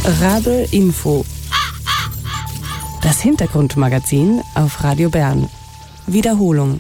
Rabe Info. Das Hintergrundmagazin auf Radio Bern. Wiederholung.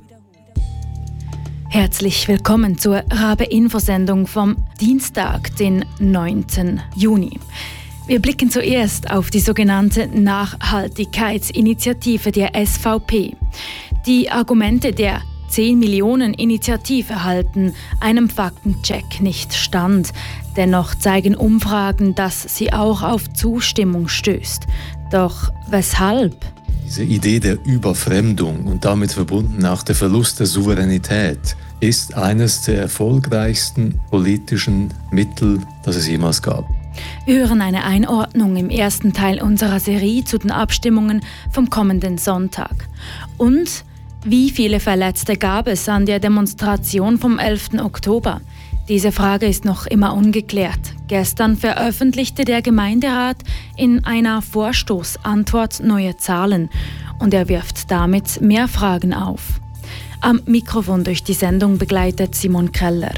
Herzlich willkommen zur Rabe-Info-Sendung vom Dienstag, den 9. Juni. Wir blicken zuerst auf die sogenannte Nachhaltigkeitsinitiative der SVP. Die Argumente der 10 Millionen Initiative halten einem Faktencheck nicht stand. Dennoch zeigen Umfragen, dass sie auch auf Zustimmung stößt. Doch weshalb? Diese Idee der Überfremdung und damit verbunden auch der Verlust der Souveränität ist eines der erfolgreichsten politischen Mittel, das es jemals gab. Wir hören eine Einordnung im ersten Teil unserer Serie zu den Abstimmungen vom kommenden Sonntag. Und wie viele Verletzte gab es an der Demonstration vom 11. Oktober? Diese Frage ist noch immer ungeklärt. Gestern veröffentlichte der Gemeinderat in einer Vorstoßantwort neue Zahlen und er wirft damit mehr Fragen auf. Am Mikrofon durch die Sendung begleitet Simon Keller.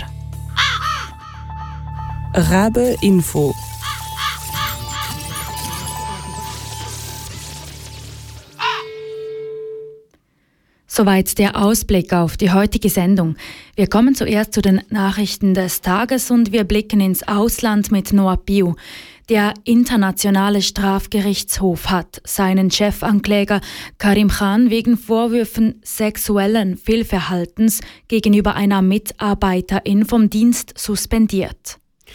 Rabe Info. Soweit der Ausblick auf die heutige Sendung. Wir kommen zuerst zu den Nachrichten des Tages und wir blicken ins Ausland mit Noah Piu. Der internationale Strafgerichtshof hat seinen Chefankläger Karim Khan wegen Vorwürfen sexuellen Fehlverhaltens gegenüber einer Mitarbeiterin vom Dienst suspendiert.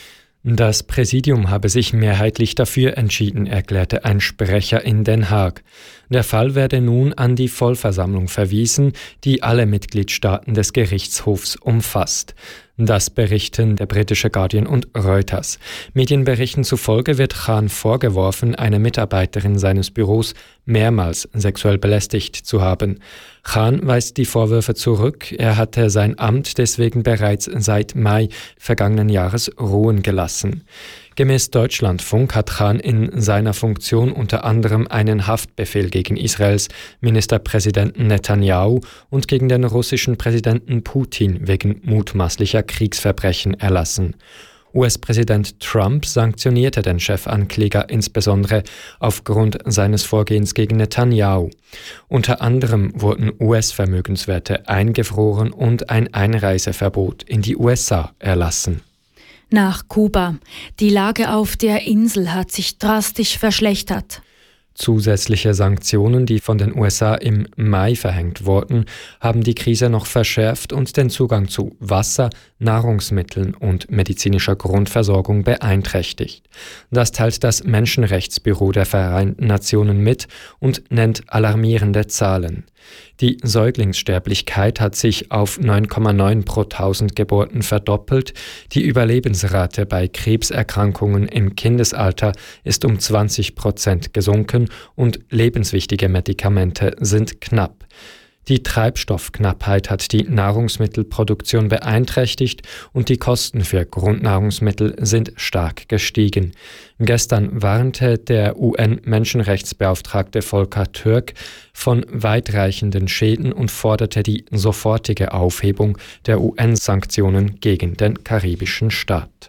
Das Präsidium habe sich mehrheitlich dafür entschieden, erklärte ein Sprecher in Den Haag. Der Fall werde nun an die Vollversammlung verwiesen, die alle Mitgliedstaaten des Gerichtshofs umfasst. Das berichten der britische Guardian und Reuters. Medienberichten zufolge wird Khan vorgeworfen, eine Mitarbeiterin seines Büros mehrmals sexuell belästigt zu haben. Khan weist die Vorwürfe zurück. Er hatte sein Amt deswegen bereits seit Mai vergangenen Jahres ruhen gelassen. Gemäß Deutschlandfunk hat Khan in seiner Funktion unter anderem einen Haftbefehl gegen Israels Ministerpräsidenten Netanyahu und gegen den russischen Präsidenten Putin wegen mutmaßlicher Kriegsverbrechen erlassen. US-Präsident Trump sanktionierte den Chefankläger insbesondere aufgrund seines Vorgehens gegen Netanyahu. Unter anderem wurden US-Vermögenswerte eingefroren und ein Einreiseverbot in die USA erlassen. Nach Kuba. Die Lage auf der Insel hat sich drastisch verschlechtert. Zusätzliche Sanktionen, die von den USA im Mai verhängt wurden, haben die Krise noch verschärft und den Zugang zu Wasser, Nahrungsmitteln und medizinischer Grundversorgung beeinträchtigt. Das teilt das Menschenrechtsbüro der Vereinten Nationen mit und nennt alarmierende Zahlen. Die Säuglingssterblichkeit hat sich auf 9,9 pro 1000 Geburten verdoppelt. Die Überlebensrate bei Krebserkrankungen im Kindesalter ist um 20% gesunken und lebenswichtige Medikamente sind knapp. Die Treibstoffknappheit hat die Nahrungsmittelproduktion beeinträchtigt und die Kosten für Grundnahrungsmittel sind stark gestiegen. Gestern warnte der UN-Menschenrechtsbeauftragte Volker Türk von weitreichenden Schäden und forderte die sofortige Aufhebung der UN-Sanktionen gegen den karibischen Staat.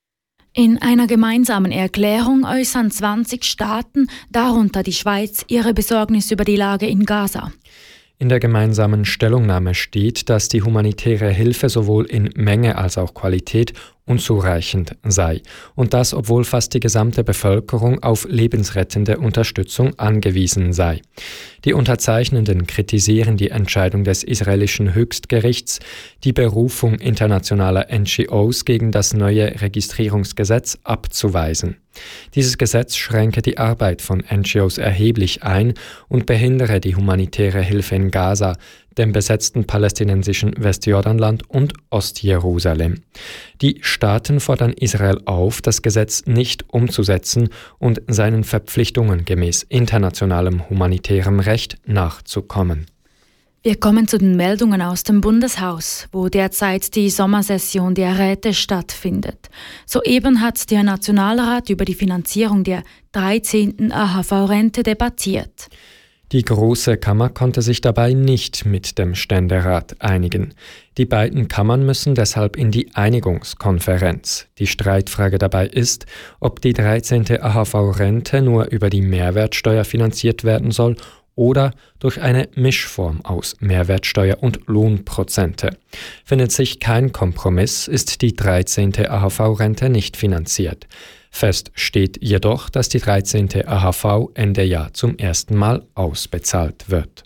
In einer gemeinsamen Erklärung äußern 20 Staaten, darunter die Schweiz, ihre Besorgnis über die Lage in Gaza. In der gemeinsamen Stellungnahme steht, dass die humanitäre Hilfe sowohl in Menge als auch Qualität unzureichend sei. Und das, obwohl fast die gesamte Bevölkerung auf lebensrettende Unterstützung angewiesen sei. Die Unterzeichnenden kritisieren die Entscheidung des israelischen Höchstgerichts, die Berufung internationaler NGOs gegen das neue Registrierungsgesetz abzuweisen. Dieses Gesetz schränke die Arbeit von NGOs erheblich ein und behindere die humanitäre Hilfe in Gaza, dem besetzten palästinensischen Westjordanland und Ostjerusalem. Die Staaten fordern Israel auf, das Gesetz nicht umzusetzen und seinen Verpflichtungen gemäß internationalem humanitärem Recht nachzukommen. Wir kommen zu den Meldungen aus dem Bundeshaus, wo derzeit die Sommersession der Räte stattfindet. Soeben hat der Nationalrat über die Finanzierung der 13. AHV-Rente debattiert. Die Große Kammer konnte sich dabei nicht mit dem Ständerat einigen. Die beiden Kammern müssen deshalb in die Einigungskonferenz. Die Streitfrage dabei ist, ob die 13. AHV-Rente nur über die Mehrwertsteuer finanziert werden soll oder durch eine Mischform aus Mehrwertsteuer und Lohnprozente. Findet sich kein Kompromiss, ist die 13. AHV-Rente nicht finanziert. Fest steht jedoch, dass die 13. AHV Ende Jahr zum ersten Mal ausbezahlt wird.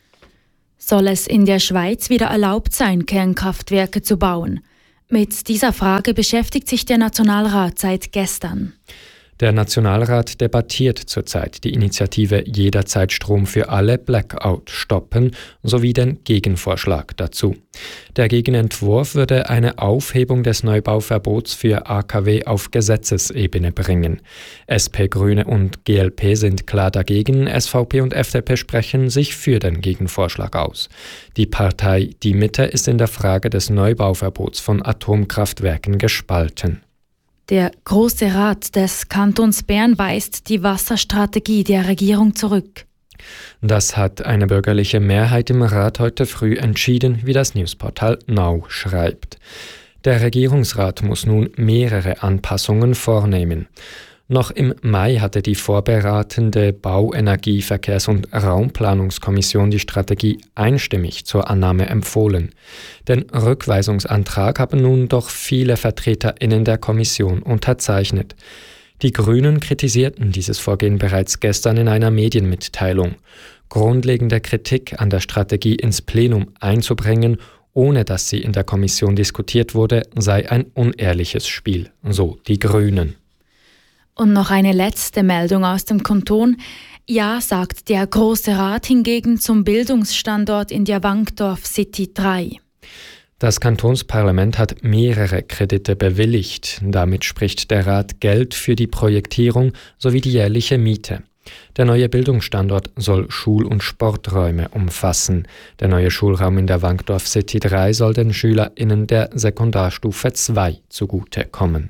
Soll es in der Schweiz wieder erlaubt sein, Kernkraftwerke zu bauen? Mit dieser Frage beschäftigt sich der Nationalrat seit gestern. Der Nationalrat debattiert zurzeit die Initiative Jederzeit Strom für alle Blackout stoppen sowie den Gegenvorschlag dazu. Der Gegenentwurf würde eine Aufhebung des Neubauverbots für AKW auf Gesetzesebene bringen. SP, Grüne und GLP sind klar dagegen, SVP und FDP sprechen sich für den Gegenvorschlag aus. Die Partei Die Mitte ist in der Frage des Neubauverbots von Atomkraftwerken gespalten. Der Grosse Rat des Kantons Bern weist die Wasserstrategie der Regierung zurück. Das hat eine bürgerliche Mehrheit im Rat heute früh entschieden, wie das Newsportal Now schreibt. Der Regierungsrat muss nun mehrere Anpassungen vornehmen. Noch im Mai hatte die vorberatende Bau-, Energie-, Verkehrs- und Raumplanungskommission die Strategie einstimmig zur Annahme empfohlen. Den Rückweisungsantrag haben nun doch viele VertreterInnen der Kommission unterzeichnet. Die Grünen kritisierten dieses Vorgehen bereits gestern in einer Medienmitteilung. Grundlegende Kritik an der Strategie ins Plenum einzubringen, ohne dass sie in der Kommission diskutiert wurde, sei ein unehrliches Spiel, so die Grünen. Und noch eine letzte Meldung aus dem Kanton. Ja, sagt der Grosse Rat hingegen zum Bildungsstandort in der Wankdorf City 3. Das Kantonsparlament hat mehrere Kredite bewilligt. Damit spricht der Rat Geld für die Projektierung sowie die jährliche Miete. Der neue Bildungsstandort soll Schul- und Sporträume umfassen. Der neue Schulraum in der Wankdorf City 3 soll den SchülerInnen der Sekundarstufe 2 zugutekommen.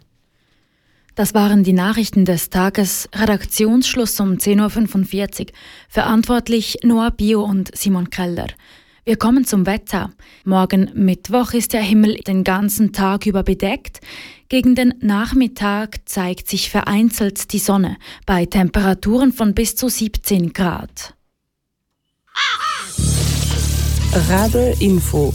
Das waren die Nachrichten des Tages. Redaktionsschluss um 10.45 Uhr. Verantwortlich Noah Bio und Simon Keller. Wir kommen zum Wetter. Morgen Mittwoch ist der Himmel den ganzen Tag über bedeckt. Gegen den Nachmittag zeigt sich vereinzelt die Sonne bei Temperaturen von bis zu 17 Grad. Rabe Info.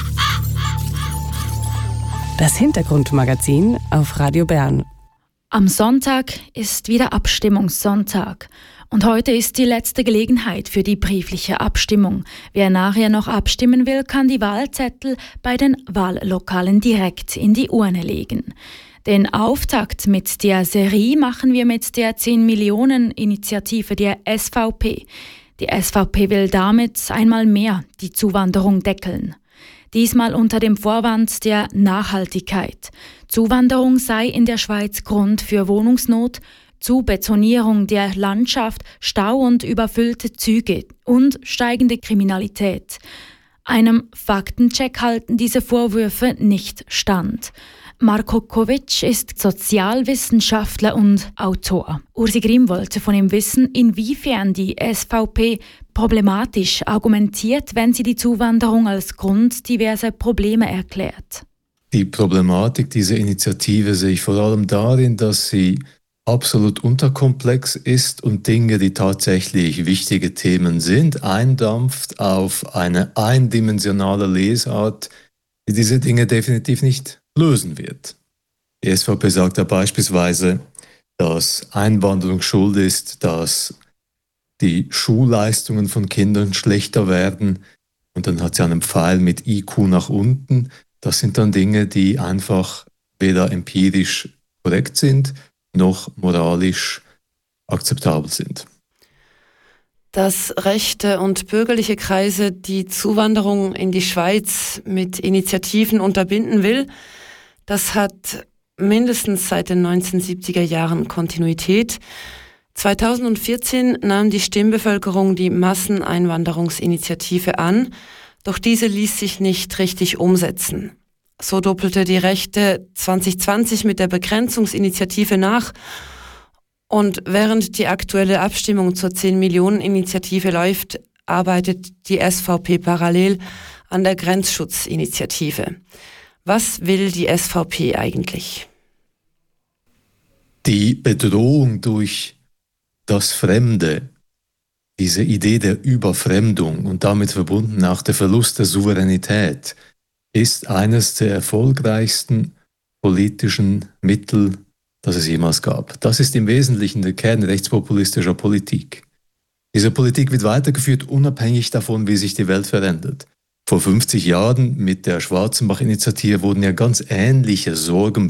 Das Hintergrundmagazin auf Radio Bern. Am Sonntag ist wieder Abstimmungssonntag. Und heute ist die letzte Gelegenheit für die briefliche Abstimmung. Wer nachher noch abstimmen will, kann die Wahlzettel bei den Wahllokalen direkt in die Urne legen. Den Auftakt mit der Serie machen wir mit der 10-Millionen-Initiative der SVP. Die SVP will damit einmal mehr die Zuwanderung deckeln. Diesmal unter dem Vorwand der Nachhaltigkeit. Zuwanderung sei in der Schweiz Grund für Wohnungsnot, Zubetonierung der Landschaft, Stau und überfüllte Züge und steigende Kriminalität. Einem Faktencheck halten diese Vorwürfe nicht stand. Marko Kovic ist Sozialwissenschaftler und Autor. Ursi Grimm wollte von ihm wissen, inwiefern die SVP problematisch argumentiert, wenn sie die Zuwanderung als Grund diverser Probleme erklärt. Die Problematik dieser Initiative sehe ich vor allem darin, dass sie absolut unterkomplex ist und Dinge, die tatsächlich wichtige Themen sind, eindampft auf eine eindimensionale Lesart, die diese Dinge definitiv nicht lösen wird. Die SVP sagt ja beispielsweise, dass Einwanderung schuld ist, dass die Schulleistungen von Kindern schlechter werden und dann hat sie einen Pfeil mit IQ nach unten. Das sind dann Dinge, die einfach weder empirisch korrekt sind, noch moralisch akzeptabel sind. Dass rechte und bürgerliche Kreise die Zuwanderung in die Schweiz mit Initiativen unterbinden will, das hat mindestens seit den 1970er Jahren Kontinuität. 2014 nahm die Stimmbevölkerung die Masseneinwanderungsinitiative an, doch diese ließ sich nicht richtig umsetzen. So doppelte die Rechte 2020 mit der Begrenzungsinitiative nach Und während die aktuelle Abstimmung zur 10-Millionen-Initiative läuft, arbeitet die SVP parallel an der Grenzschutzinitiative. Was will die SVP eigentlich? Die Bedrohung durch das Fremde, diese Idee der Überfremdung und damit verbunden auch der Verlust der Souveränität, ist eines der erfolgreichsten politischen Mittel, das es jemals gab. Das ist im Wesentlichen der Kern rechtspopulistischer Politik. Diese Politik wird weitergeführt, unabhängig davon, wie sich die Welt verändert. Vor 50 Jahren mit der Schwarzenbach-Initiative wurden ja ganz ähnliche Sorgen